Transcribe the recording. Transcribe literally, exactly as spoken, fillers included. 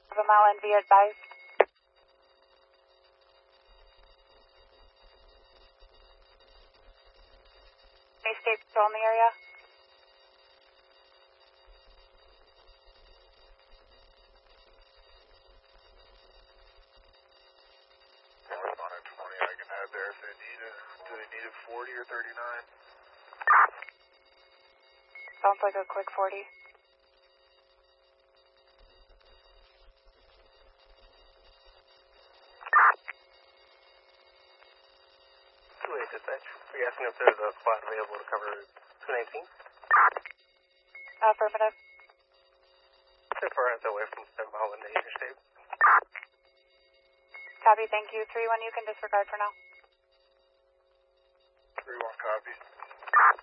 Of a mile N V advised. Any state patrol in the area? On a twenty, I can have there if they need it. Do they need it forty or thirty-nine? Sounds like a quick forty. two eight dispatch. Are you asking if there's a spot available to cover two nineteen? Affirmative. So far as away from seven mile in the interstate. Copy, thank you. three one, you can disregard for now. three one copy.